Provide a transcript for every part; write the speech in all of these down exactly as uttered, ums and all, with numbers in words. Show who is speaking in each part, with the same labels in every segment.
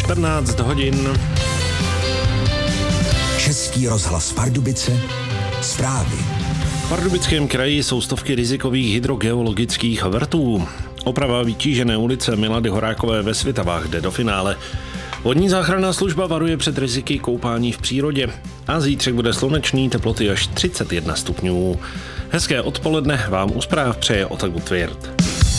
Speaker 1: čtrnáct hodin.
Speaker 2: Český rozhlas Pardubice, zprávy.
Speaker 1: V Pardubickém kraji jsou stovky rizikových hydrogeologických vrtů. Oprava vytížené ulice Milady Horákové ve Svitavách jde do finále. Vodní záchranná služba varuje před riziky koupání v přírodě. A zítřek bude slunečný, teploty až třicet jedna stupňů. Hezké odpoledne vám u zpráv přeje Otak Butvěrt.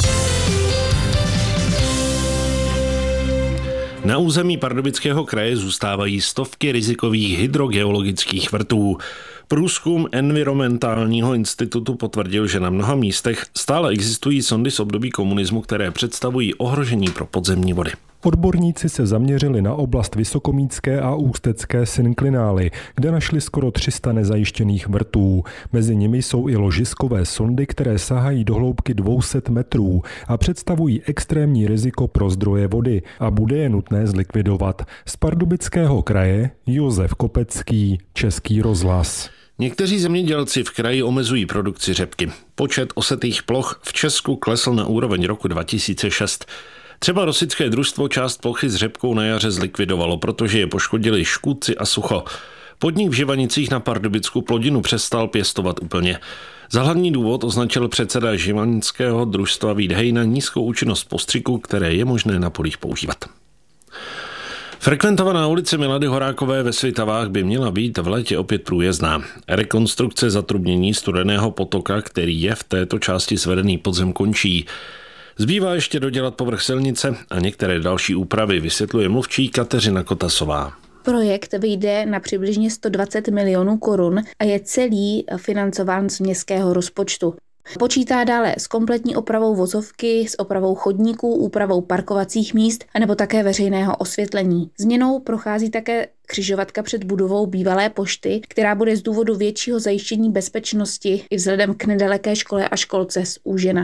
Speaker 1: Na území Pardubického kraje zůstávají stovky rizikových hydrogeologických vrtů. Průzkum Environmentálního institutu potvrdil, že na mnoha místech stále existují sondy z období komunismu, které představují ohrožení pro podzemní vody.
Speaker 3: Odborníci se zaměřili na oblast Vysokomícké a Ústecké synklinály, kde našli skoro tři sta nezajištěných vrtů. Mezi nimi jsou i ložiskové sondy, které sahají do hloubky dvě stě metrů a představují extrémní riziko pro zdroje vody a bude je nutné zlikvidovat. Z Pardubického kraje Josef Kopecký, Český rozhlas.
Speaker 1: Někteří zemědělci v kraji omezují produkci řepky. Počet osetých ploch v Česku klesl na úroveň roku dva tisíce šest. Třeba Rosické družstvo část plochy s řepkou na jaře zlikvidovalo, protože je poškodili škůdci a sucho. Podnik v Živanicích na Pardubicku plodinu přestal pěstovat úplně. Za hlavní důvod označil předseda Živanického družstva Vít Hejna nízkou účinnost postřiku, které je možné na polích používat. Frekventovaná ulice Milady Horákové ve Svitavách by měla být v létě opět průjezdná. Rekonstrukce zatrubnění studeného potoka, který je v této části svedený podzem, končí. Zbývá ještě dodělat povrch silnice a některé další úpravy, vysvětluje mluvčí Kateřina Kotasová.
Speaker 4: Projekt vyjde na přibližně sto dvacet milionů korun a je celý financován z městského rozpočtu. Počítá dále s kompletní opravou vozovky, s opravou chodníků, úpravou parkovacích míst a nebo také veřejného osvětlení. Změnou prochází také křižovatka před budovou bývalé pošty, která bude z důvodu většího zajištění bezpečnosti i vzhledem k nedaleké škole a školce zúžena.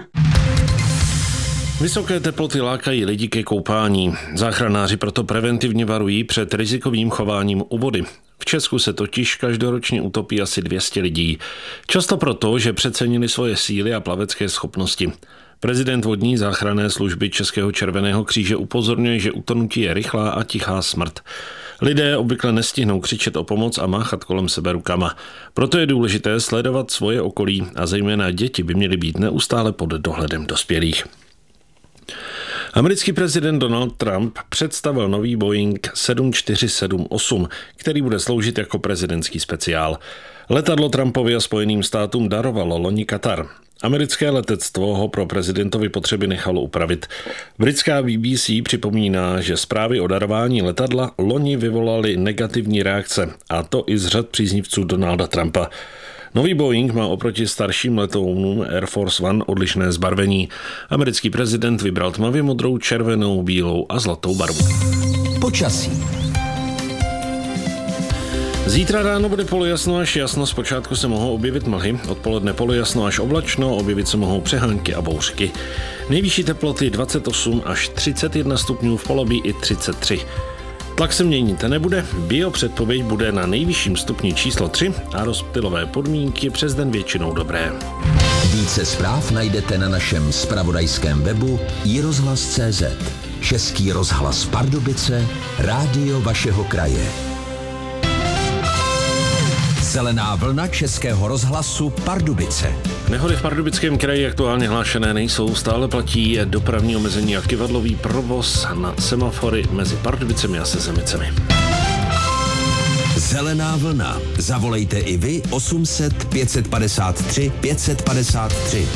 Speaker 1: Vysoké teploty lákají lidi ke koupání. Záchranáři proto preventivně varují před rizikovým chováním u vody. V Česku se totiž každoročně utopí asi dvě stě lidí. Často proto, že přecenili svoje síly a plavecké schopnosti. Prezident vodní záchranné služby Českého červeného kříže upozorňuje, že utonutí je rychlá a tichá smrt. Lidé obvykle nestihnou křičet o pomoc a máchat kolem sebe rukama. Proto je důležité sledovat svoje okolí a zejména děti by měly být neustále pod dohledem dospělých. Americký prezident Donald Trump představil nový Boeing sedm čtyři sedm osm, který bude sloužit jako prezidentský speciál. Letadlo Trumpovi a Spojeným státům darovalo loni Katar. Americké letectvo ho pro prezidentovy potřeby nechalo upravit. Britská B B C připomíná, že zprávy o darování letadla loni vyvolaly negativní reakce, a to i z řad příznivců Donalda Trumpa. Nový Boeing má oproti starším letounům Air Force One odlišné zbarvení. Americký prezident vybral tmavě modrou, červenou, bílou a zlatou barvu.
Speaker 2: Počasí.
Speaker 1: Zítra ráno bude polojasno až jasno, zpočátku se mohou objevit mlhy, odpoledne polojasno až oblačno, objevit se mohou přehánky a bouřky. Nejvyšší teploty dvacet osm až třicet jedna stupňů, v Polabí i třicet tři. Tlak se měnit nebude, biopředpověď bude na nejvyšším stupni číslo tři a rozptylové podmínky přes den většinou dobré.
Speaker 2: Více zpráv najdete na našem zpravodajském webu i rozhlas tečka cé zet. Český rozhlas Pardubice, rádio vašeho kraje. Zelená vlna Českého rozhlasu Pardubice.
Speaker 1: Nehody v Pardubickém kraji aktuálně hlášené nejsou, stále platí dopravní omezení a kyvadlový provoz na semafory mezi Pardubicemi a Sezemicemi.
Speaker 2: Zelená vlna. Zavolejte i vy osm set pět padesát tři pět padesát tři.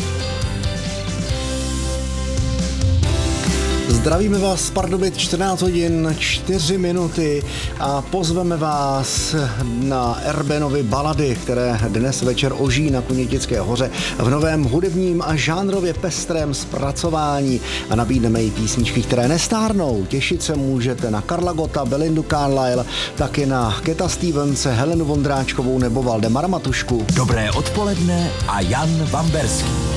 Speaker 5: Zdravíme vás z Pardubic, čtrnáct hodin, čtyři minuty a pozveme vás na Erbenovy balady, které dnes večer ožijí na Kunětické hoře v novém hudebním a žánrově pestrém zpracování a nabídneme i písničky, které nestárnou. Těšit se můžete na Karla Gotta, Belindu Carlisle, taky na Keta Stevense, Helenu Vondráčkovou nebo Valdemara Matušku.
Speaker 2: Dobré odpoledne a Jan Vamberský.